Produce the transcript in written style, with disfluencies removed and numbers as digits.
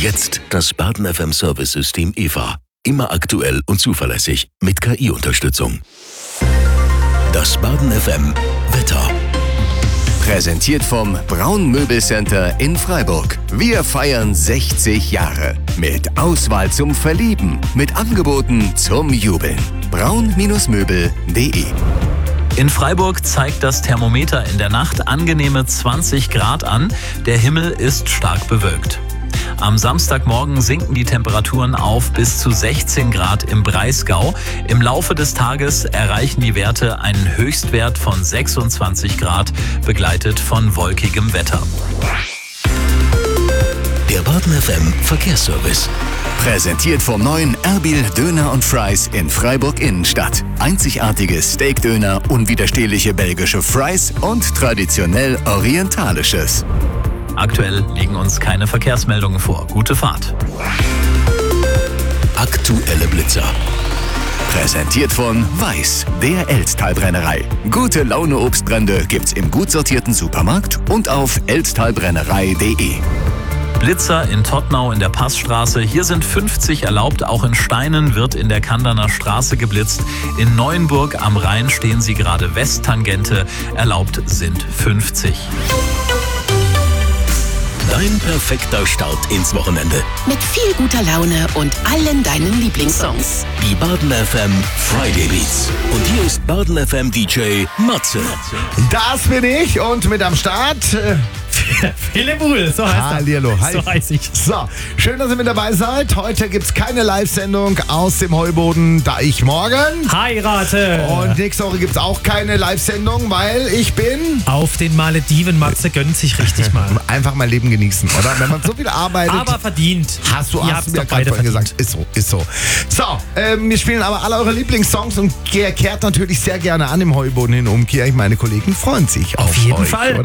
Jetzt das Baden FM Service System EVA. Immer aktuell und zuverlässig mit KI-Unterstützung. Das Baden FM Wetter. Präsentiert vom Braun Möbelcenter in Freiburg. Wir feiern 60 Jahre. Mit Auswahl zum Verlieben. Mit Angeboten zum Jubeln. braun-möbel.de. In Freiburg zeigt das Thermometer in der Nacht angenehme 20 Grad an. Der Himmel ist stark bewölkt. Am Samstagmorgen sinken die Temperaturen auf bis zu 16 Grad im Breisgau. Im Laufe des Tages erreichen die Werte einen Höchstwert von 26 Grad, begleitet von wolkigem Wetter. Der Baden FM Verkehrsservice. Präsentiert vom neuen Erbil Döner und Fries in Freiburg Innenstadt. Einzigartiges Steakdöner, unwiderstehliche belgische Fries und traditionell orientalisches. Aktuell liegen uns keine Verkehrsmeldungen vor. Gute Fahrt. Aktuelle Blitzer. Präsentiert von Weiß, der Elztalbrennerei. Gute Laune Obstbrände gibt's im gut sortierten Supermarkt und auf elztalbrennerei.de. Blitzer in Tottnau in der Passstraße. Hier sind 50 erlaubt. Auch in Steinen wird in der Kanderner Straße geblitzt. In Neuenburg am Rhein stehen sie gerade Westtangente. Erlaubt sind 50. Dein perfekter Start ins Wochenende. Mit viel guter Laune und allen deinen Lieblingssongs. Die Baden FM Friday Beats. Und hier ist Baden FM DJ Matze. Das bin ich und mit am Start Philipp Uhl, so heißt er. Hallihallo, hi. So heiß ich. So, schön, dass ihr mit dabei seid. Heute gibt's keine Live-Sendung aus dem Heuboden, da ich morgen Heirate. und nächste Woche gibt's auch keine Live-Sendung, weil ich bin Auf den Malediven, Matze gönnt sich richtig mal. einfach mein Leben genießen, oder? Wenn man so viel arbeitet. Aber verdient. Hast du Ihr habt's mir doch gerade beide vorhin verdient. gesagt. Ist so. So, wir spielen aber alle eure Lieblingssongs und kehrt natürlich sehr gerne an im Heuboden hin um. Ich meine Kollegen freuen sich auf Auf jeden euch, Fall. Oder?